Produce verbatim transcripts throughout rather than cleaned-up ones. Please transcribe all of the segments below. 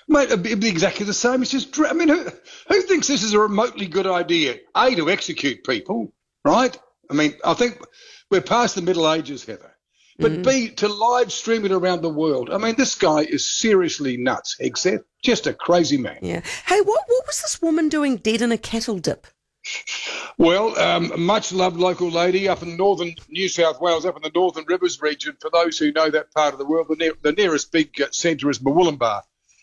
Mate, it'd be exactly the same. It's just, I mean, who, who thinks this is a remotely good idea? A, to execute people, right? I mean, I think we're past the Middle Ages, Heather. But mm. B, to live stream it around the world. I mean, this guy is seriously nuts, Hegseth. Just a crazy man. Yeah. Hey, what, what was this woman doing dead in a cattle dip? Well, um, a much-loved local lady up in northern New South Wales, up in the Northern Rivers region. For those who know that part of the world, the, near, the nearest big uh, centre is Murwillumbah.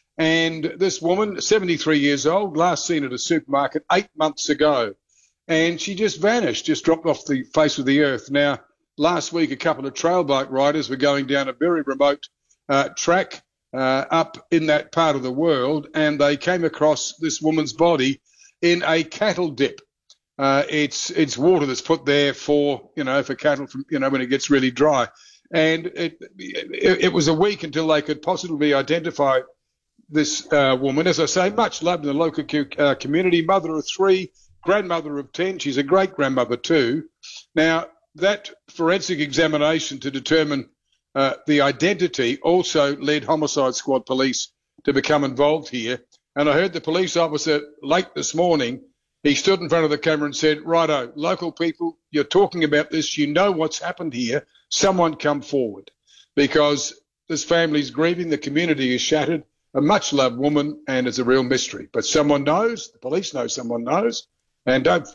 And this woman, seventy-three years old, last seen at a supermarket eight months ago. And she just vanished, just dropped off the face of the earth. Now, last week, a couple of trail bike riders were going down a very remote uh, track uh, up in that part of the world, and they came across this woman's body in a cattle dip. Uh, it's it's water that's put there for, you know, for cattle, from, you know, when it gets really dry. And it, it, it was a week until they could possibly identify this uh, woman. As I say, much loved in the local uh, community, mother of three, grandmother of ten. She's a great-grandmother too. Now, that forensic examination to determine uh, the identity also led Homicide Squad police to become involved here. And I heard the police officer late this morning, he stood in front of the camera and said, righto, local people, you're talking about this, you know what's happened here, someone come forward. Because this family's grieving, the community is shattered, a much-loved woman, and it's a real mystery. But someone knows, the police know someone knows, and don't,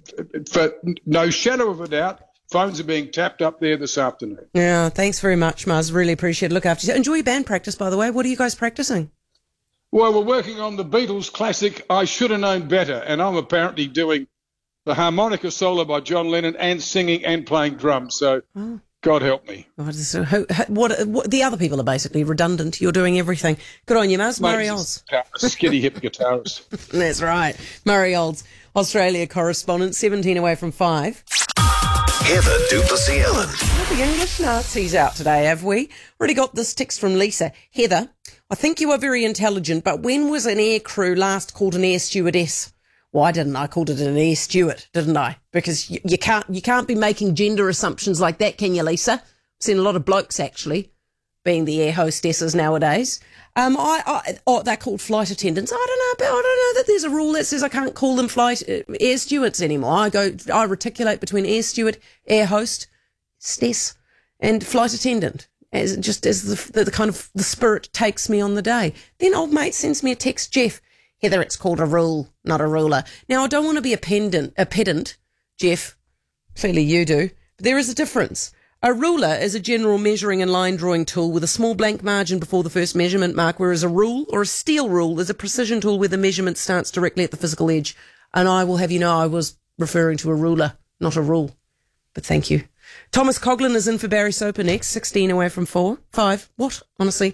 for no shadow of a doubt, phones are being tapped up there this afternoon. Yeah, thanks very much, Muzz. Really appreciate it. Look after you. Enjoy your band practice, by the way. What are you guys practicing? Well, we're working on the Beatles classic, I Should Have Known Better, and I'm apparently doing the harmonica solo by John Lennon and singing and playing drums, so oh. God help me. Oh, so who, what, what, the other people are basically redundant. You're doing everything. Good on you, Muzz. Murray Olds. A skinny hip guitarist. That's right. Murray Olds, Australia correspondent, seventeen away from five. Heather du Plessis-Allen. The English Nazis out today, have we? Already got this text from Lisa. Heather, I think you are very intelligent, but when was an air crew last called an air stewardess? Why didn't I call it an air steward, didn't I? Because you, you can't you can't be making gender assumptions like that, can you, Lisa? I've seen a lot of blokes, actually, being the air hostesses nowadays. Um, I, I oh, they're called flight attendants. I don't know about, I don't know that there's a rule that says I can't call them flight uh, air stewards anymore. I go, I reticulate between air steward, air host, stess, and flight attendant, as just as the, the, the kind of the spirit takes me on the day. Then old mate sends me a text, Jeff. Heather, it's called a rule, not a ruler. Now, I don't want to be a pendant, a pedant, Jeff. Clearly you do. But there is a difference. A ruler is a general measuring and line drawing tool with a small blank margin before the first measurement mark, whereas a rule or a steel rule is a precision tool where the measurement starts directly at the physical edge. And I will have you know I was referring to a ruler, not a rule. But thank you. Thomas Coughlin is in for Barry Soper next, sixteen away from four. Five. What? Honestly.